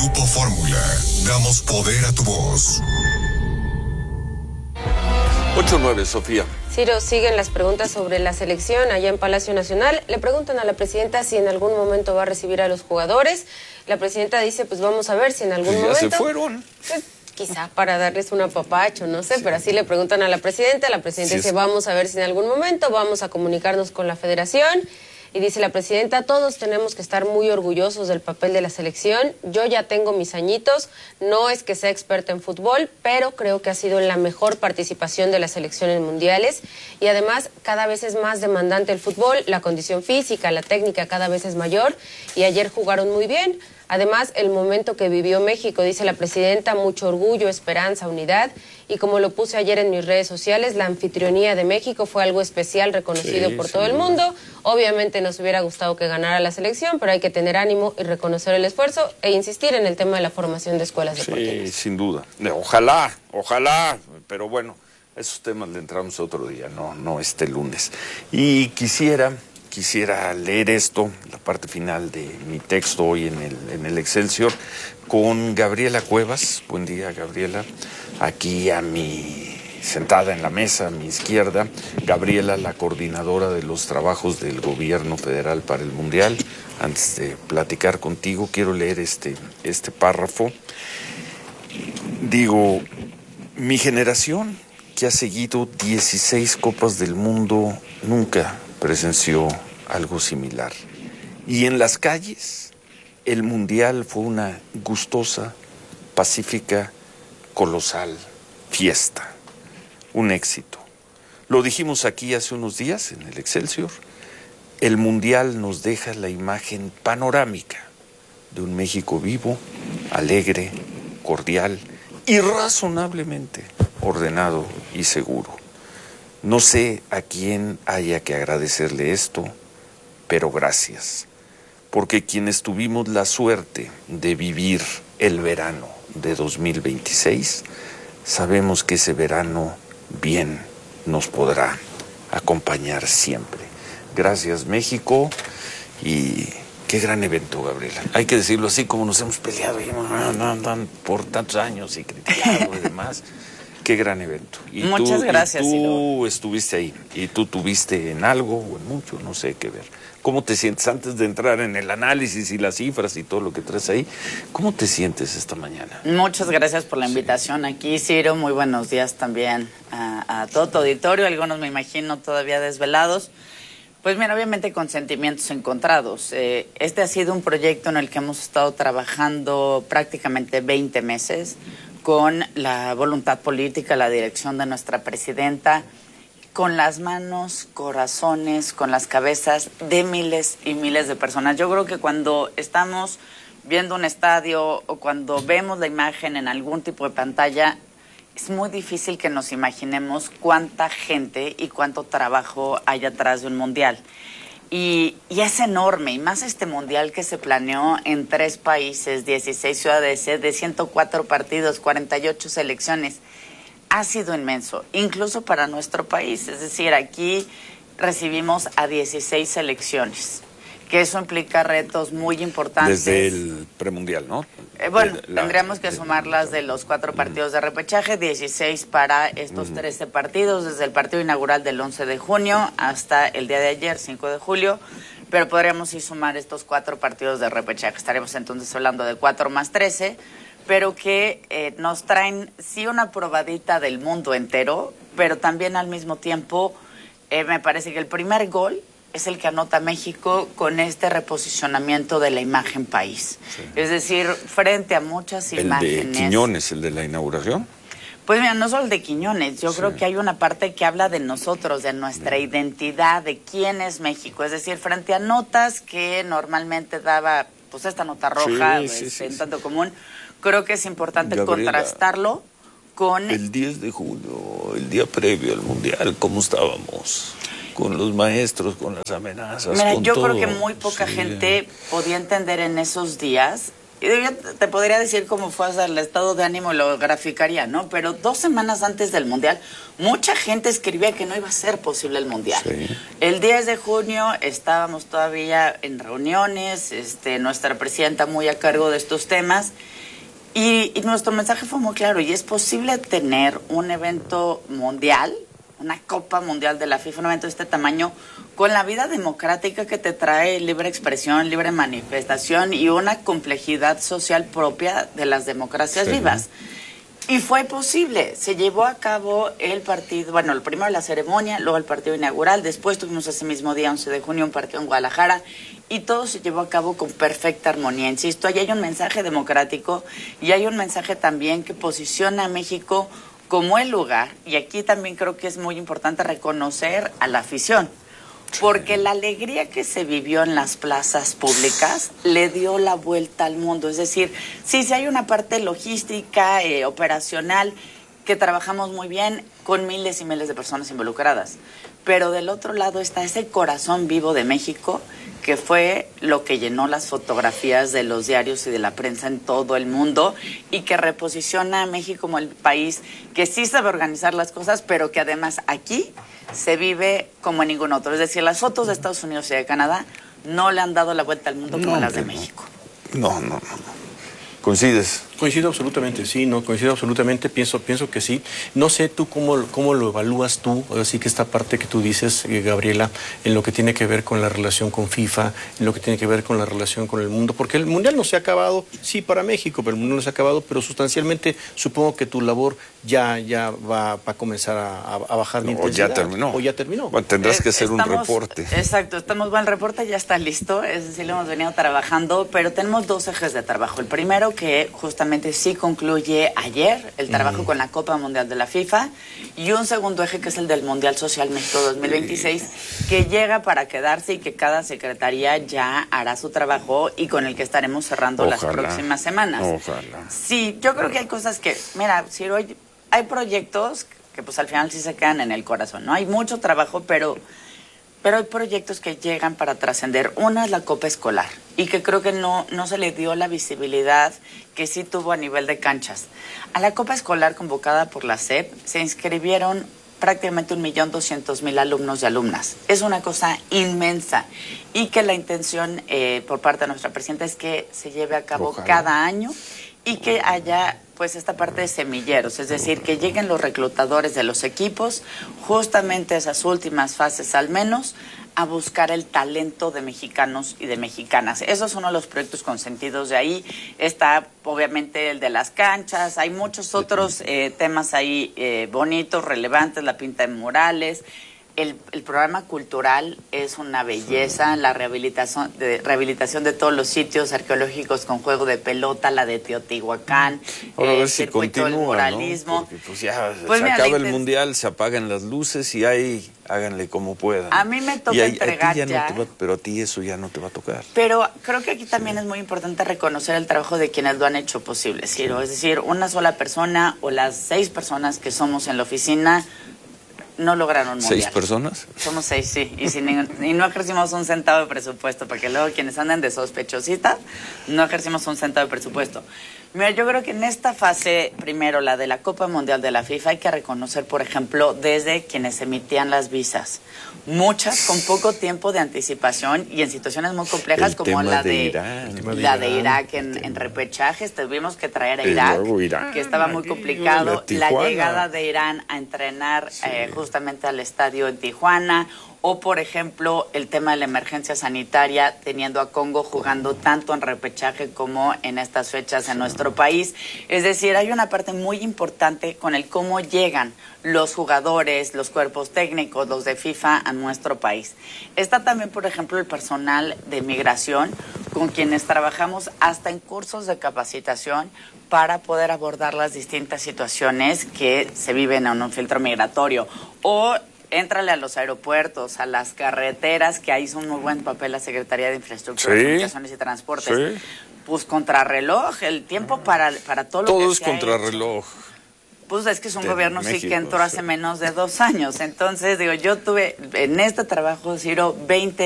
Grupo Fórmula, damos poder a tu voz. 8-9, Sofía. Ciro, siguen las preguntas sobre la selección allá en Palacio Nacional. Le preguntan a la presidenta si en algún momento va a recibir a los jugadores. La presidenta dice, pues vamos a ver si en algún momento... Ya se fueron. Pues, quizá para darles un apapacho, no sé, pero así le preguntan a la presidenta dice, vamos a ver si en algún momento vamos a comunicarnos con la federación. Y dice la presidenta, todos tenemos que estar muy orgullosos del papel de la selección. Yo ya tengo mis añitos, no es que sea experta en fútbol, pero creo que ha sido la mejor participación de la selección en mundiales. Y además, cada vez es más demandante el fútbol, la condición física, la técnica cada vez es mayor. Y ayer jugaron muy bien. Además, el momento que vivió México, dice la presidenta, mucho orgullo, esperanza, unidad. Y como lo puse ayer en mis redes sociales, la anfitrionía de México fue algo especial, reconocido por todo el mundo. Obviamente nos hubiera gustado que ganara la selección, pero hay que tener ánimo y reconocer el esfuerzo e insistir en el tema de la formación de escuelas deportivas. Sí, sin duda. Ojalá, pero bueno, a esos temas le entramos otro día, no este lunes. Y quisiera leer esto, la parte final de mi texto hoy en el Excelsior, con Gabriela Cuevas. Buen día, Gabriela. Aquí sentada en la mesa a mi izquierda, Gabriela, la coordinadora de los trabajos del gobierno federal para el Mundial. Antes de platicar contigo, quiero leer este párrafo. Digo, mi generación, que ha seguido 16 Copas del Mundo, nunca presenció algo similar. Y en las calles, el Mundial fue una gustosa, pacífica, colosal fiesta. Un éxito. Lo dijimos aquí hace unos días en el Excelsior. El Mundial nos deja la imagen panorámica de un México vivo, alegre, cordial y razonablemente ordenado y seguro. No sé a quién haya que agradecerle esto, pero gracias, porque quienes tuvimos la suerte de vivir el verano de 2026, sabemos que ese verano bien nos podrá acompañar siempre. Gracias, México, y qué gran evento, Gabriela. Hay que decirlo así, como nos hemos peleado por tantos años y criticado y demás. Qué gran evento. Y muchas gracias, Ciro. Tú estuviste ahí, y tú tuviste en algo o en mucho, no sé qué ver. ¿Cómo te sientes antes de entrar en el análisis y las cifras y todo lo que traes ahí? ¿Cómo te sientes esta mañana? Muchas gracias por la invitación aquí, Ciro. Muy buenos días también a todo tu auditorio. Algunos me imagino todavía desvelados. Pues mira, obviamente con sentimientos encontrados. Este ha sido un proyecto en el que hemos estado trabajando prácticamente 20 meses con la voluntad política, la dirección de nuestra presidenta, con las manos, corazones, con las cabezas de miles y miles de personas. Yo creo que cuando estamos viendo un estadio o cuando vemos la imagen en algún tipo de pantalla, es muy difícil que nos imaginemos cuánta gente y cuánto trabajo hay atrás de un mundial. Y es enorme, y más este mundial que se planeó en 3 países, 16 ciudades, de 104 partidos, 48 selecciones. Ha sido inmenso, incluso para nuestro país. Es decir, aquí recibimos a 16 selecciones, que eso implica retos muy importantes. Desde el premundial, ¿no? Tendríamos que sumarlas de los 4 partidos de repechaje, 16 para estos 13 partidos, desde el partido inaugural del 11 de junio hasta el día de ayer, 5 de julio, pero podríamos sí sumar estos 4 partidos de repechaje. Estaremos entonces hablando de 4 más 13, pero que nos traen sí una probadita del mundo entero, pero también al mismo tiempo me parece que el primer gol es el que anota México con este reposicionamiento de la imagen país. Sí. Es decir, frente a muchas imágenes. ¿El de Quiñones, el de la inauguración? Pues mira, no solo el de Quiñones, yo creo que hay una parte que habla de nosotros, de nuestra identidad, de quién es México. Es decir, frente a notas que normalmente daba, pues esta nota roja, en tanto común, creo que es importante Gabriela, contrastarlo con... El 10 de junio, el día previo al Mundial, ¿cómo estábamos? Con los maestros, con las amenazas. Mira, con yo todo. Creo que muy poca gente podía entender en esos días Y yo te podría decir cómo fue, o sea, el estado de ánimo, lo graficaría, ¿no? Pero 2 semanas antes del Mundial, mucha gente escribía que no iba a ser posible el Mundial. Sí. El 10 de junio estábamos todavía en reuniones, nuestra presidenta muy a cargo de estos temas, y nuestro mensaje fue muy claro, y es posible tener un evento mundial, una Copa Mundial de la FIFA, un evento de este tamaño, con la vida democrática que te trae libre expresión, libre manifestación y una complejidad social propia de las democracias vivas. Y fue posible, se llevó a cabo el partido, bueno, el primero la ceremonia, luego el partido inaugural, después tuvimos ese mismo día, 11 de junio, un partido en Guadalajara, y todo se llevó a cabo con perfecta armonía. Insisto, ahí hay un mensaje democrático y hay un mensaje también que posiciona a México como el lugar, y aquí también creo que es muy importante reconocer a la afición, porque la alegría que se vivió en las plazas públicas le dio la vuelta al mundo. Es decir, sí hay una parte logística, operacional, que trabajamos muy bien con miles y miles de personas involucradas, pero del otro lado está ese corazón vivo de México, que fue lo que llenó las fotografías de los diarios y de la prensa en todo el mundo, y que reposiciona a México como el país que sí sabe organizar las cosas, pero que además aquí se vive como en ningún otro. Es decir, las fotos de Estados Unidos y de Canadá no le han dado la vuelta al mundo como las de México. No. ¿Coincides? Coincido absolutamente, sí, no, coincido absolutamente, pienso que sí. No sé tú cómo lo evalúas tú, así que esta parte que tú dices, Gabriela, en lo que tiene que ver con la relación con FIFA, en lo que tiene que ver con la relación con el mundo, porque el Mundial no se ha acabado, sí, para México, pero el Mundial no se ha acabado, pero sustancialmente supongo que tu labor ya va a comenzar a bajar de intensidad. O ya terminó. Bueno, tendrás que hacer un reporte. Exacto, bueno, el reporte ya está listo, es decir, lo hemos venido trabajando, pero tenemos 2 ejes de trabajo. El primero, que justamente sí concluye ayer, el trabajo con la Copa Mundial de la FIFA, y un segundo eje que es el del Mundial Social México 2026, que llega para quedarse y que cada secretaría ya hará su trabajo y con el que estaremos cerrando las próximas semanas. Ojalá. Sí, yo creo que hay cosas que, mira, Ciro, hay proyectos que pues al final sí se quedan en el corazón, ¿no? Hay mucho trabajo, pero hay proyectos que llegan para trascender. Una es la Copa Escolar, y que creo que no se le dio la visibilidad que sí tuvo a nivel de canchas. A la Copa Escolar convocada por la SEP se inscribieron prácticamente 1.200.000 alumnos y alumnas. Es una cosa inmensa, y que la intención por parte de nuestra presidenta es que se lleve a cabo cada año, y que haya pues esta parte de semilleros, es decir, que lleguen los reclutadores de los equipos justamente esas últimas fases al menos a buscar el talento de mexicanos y de mexicanas. Esos son uno de los proyectos consentidos de ahí. Está obviamente el de las canchas, hay muchos otros temas ahí bonitos, relevantes, la pinta de murales. El programa cultural es una belleza, la rehabilitación de todos los sitios arqueológicos con juego de pelota, la de Teotihuacán, ahora a ver el si circuito del continúa, muralismo. ¿no? Porque pues ya Pues se mira, acaba el Mundial, se apagan las luces y ahí háganle como puedan. A mí me toca entregar a ti ya. No te va, pero a ti eso ya no te va a tocar. Pero creo que aquí también es muy importante reconocer el trabajo de quienes lo han hecho posible, Ciro. Es decir, una sola persona o las 6 personas que somos en la oficina no lograron Mundial. ¿6 personas? Somos 6, sí. Y no ejercimos un centavo de presupuesto, para que luego quienes andan de sospechositas, no ejercimos un centavo de presupuesto. Mira, yo creo que en esta fase, primero, la de la Copa Mundial de la FIFA, hay que reconocer, por ejemplo, desde quienes emitían las visas. Muchas con poco tiempo de anticipación y en situaciones muy complejas, como la de Irak en repechajes. Tuvimos que traer a Irak, que estaba muy complicado. La llegada de Irán a entrenar justamente al estadio en Tijuana. O, por ejemplo, el tema de la emergencia sanitaria, teniendo a Congo jugando tanto en repechaje como en estas fechas en nuestro país. Es decir, hay una parte muy importante con el cómo llegan los jugadores, los cuerpos técnicos, los de FIFA a nuestro país. Está también, por ejemplo, el personal de migración, con quienes trabajamos hasta en cursos de capacitación para poder abordar las distintas situaciones que se viven en un filtro migratorio. O éntrale a los aeropuertos, a las carreteras, que ahí hizo un muy buen papel la Secretaría de Infraestructura, Comunicaciones y Transportes. Sí. Pues contrarreloj, el tiempo para todo lo que todo es contrarreloj. Pues es que es un gobierno México, sí que entró hace menos de 2 años. Entonces, digo, yo tuve en este trabajo, Ciro, 20